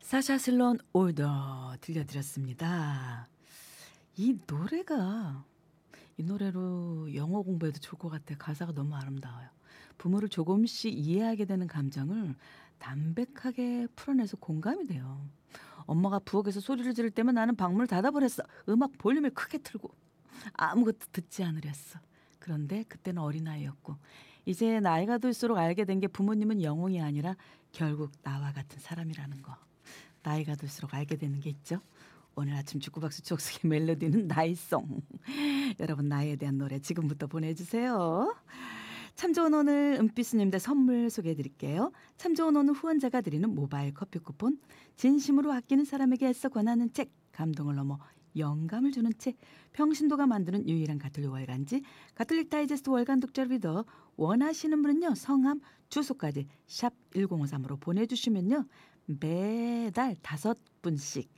사샤 슬론 올더 들려드렸습니다. 이 노래가 이 노래로 영어 공부해도 좋을 것 같아요. 가사가 너무 아름다워요. 부모를 조금씩 이해하게 되는 감정을 담백하게 풀어내서 공감이 돼요. 엄마가 부엌에서 소리를 지를 때면 나는 방문을 닫아버렸어. 음악 볼륨을 크게 틀고 아무것도 듣지 않으렸어. 그런데 그때는 어린아이였고 이제 나이가 들수록 알게 된 게 부모님은 영웅이 아니라 결국 나와 같은 사람이라는 거. 나이가 들수록 알게 되는 게 있죠. 오늘 아침 축구박수 추억 속의 멜로디는 나이송. 여러분 나이에 대한 노래 지금부터 보내주세요. 참 좋은 오늘 은빛스님들 선물 소개해드릴게요. 참 좋은 오늘 후원자가 드리는 모바일 커피 쿠폰, 진심으로 아끼는 사람에게 애써 권하는 책, 감동을 넘어 영감을 주는 책, 평신도가 만드는 유일한 가톨릭 월간지, 가톨릭 다이제스트 월간 독자 리더, 원하시는 분은요 성함, 주소까지 샵 1053으로 보내주시면요 매달 5분씩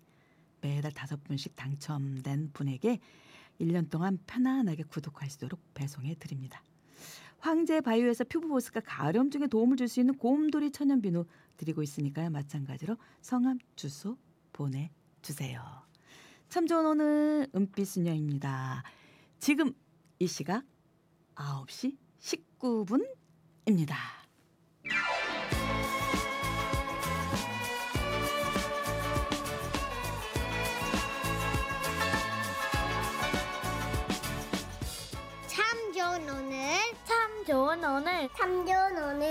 당첨된 분에게 1년 동안 편안하게 구독할 수 있도록 배송해 드립니다. 황제 바이오에서 퓨브보스가 가려움 중에 도움을 줄 수 있는 곰돌이 천연비누 드리고 있으니까요. 마찬가지로 성함, 주소 보내주세요. 참 좋은 오늘 은빛수녀입니다. 지금 이 시각 9시 19분입니다. 참 좋은 오늘 참 좋은 오늘 참 좋은 오늘